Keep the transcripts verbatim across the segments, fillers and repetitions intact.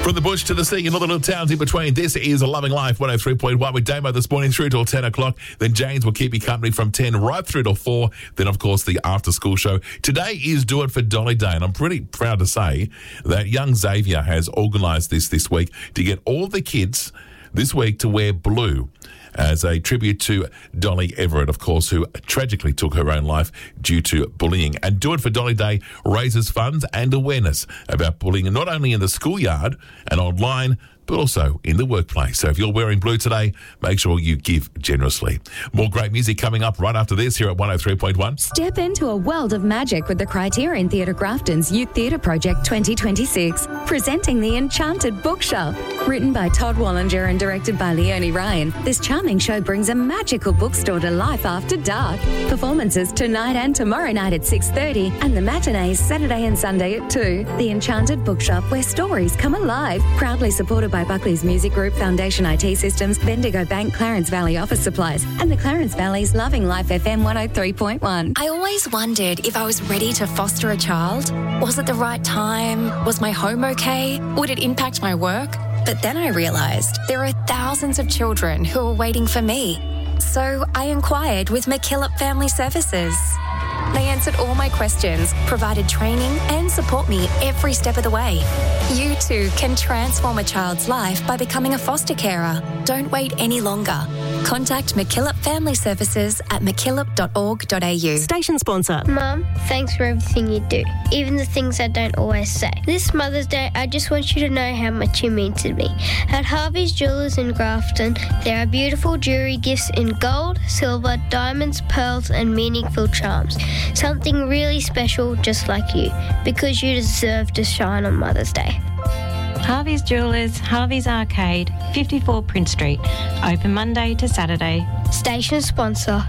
From the bush to the sea and all the little towns in between, this is A Loving Life one oh three point one with Damo this morning through till ten o'clock. Then James will keep you company from ten right through till four. Then, of course, the after school show. Today is Do It for Dolly Day, and I'm pretty proud to say that young Xavier has organised this this week to get all the kids this week to wear blue as a tribute to Dolly Everett, of course, who tragically took her own life due to bullying. And Do It for Dolly Day raises funds and awareness about bullying, not only in the schoolyard and online, but also in the workplace. So if you're wearing blue today, make sure you give generously. More great music coming up right after this here at one oh three point one. Step into a world of magic with the Criterion Theatre Grafton's Youth Theatre Project twenty twenty-six, presenting The Enchanted Bookshop. Written by Todd Wallinger and directed by Leonie Ryan, this charming show brings a magical bookstore to life after dark. Performances tonight and tomorrow night at six thirty, and the matinees Saturday and Sunday at two. The Enchanted Bookshop, where stories come alive. Proudly supported by Buckley's Music Group, Foundation I T Systems, Bendigo Bank, Clarence Valley Office Supplies, and the Clarence Valley's Loving Life F M one oh three point one. I always wondered if I was ready to foster a child. Was it the right time? Was my home okay? Would it impact my work? But then I realised there are thousands of children who are waiting for me. So I inquired with McKillop Family Services. They answered all my questions, provided training and support me every step of the way. You too can transform a child's life by becoming a foster carer. Don't wait any longer. Contact McKillop Family Services at mckillop dot org dot a u. Station sponsor. Mum, thanks for everything you do, even the things I don't always say. This Mother's Day, I just want you to know how much you mean to me. At Harvey's Jewellers in Grafton, there are beautiful jewellery gifts in gold, silver, diamonds, pearls and meaningful charms. Something really special just like you, because you deserve to shine on Mother's Day. Harvey's Jewellers, Harvey's Arcade, fifty-four Prince Street. Open Monday to Saturday. Station sponsor.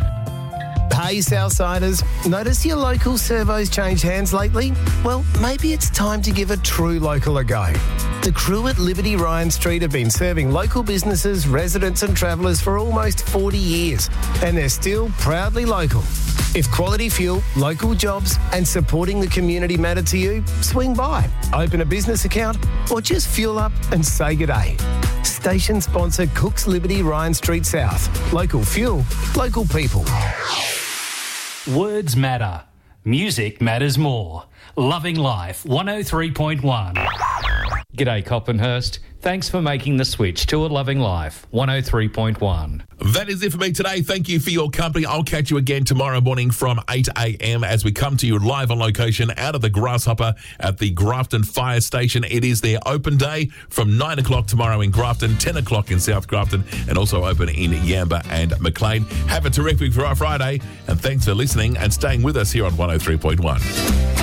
Hey Southsiders, notice your local servos changed hands lately? Well, maybe it's time to give a true local a go. The crew at Liberty Ryan Street have been serving local businesses, residents and travellers for almost forty years, and they're still proudly local. If quality fuel, local jobs and supporting the community matter to you, swing by, open a business account or just fuel up and say g'day. Station sponsor Cook's Liberty Ryan Street South. Local fuel, local people. Words matter. Music matters more. Loving Life one oh three point one. G'day Coppenhurst. Thanks for making the switch to A Loving Life one oh three point one. That is it for me today. Thank you for your company. I'll catch you again tomorrow morning from eight a.m. as we come to you live on location out of the Grasshopper at the Grafton Fire Station. It is their open day from nine o'clock tomorrow in Grafton, ten o'clock in South Grafton, and also open in Yamba and Maclean. Have a terrific Friday, and thanks for listening and staying with us here on one oh three point one.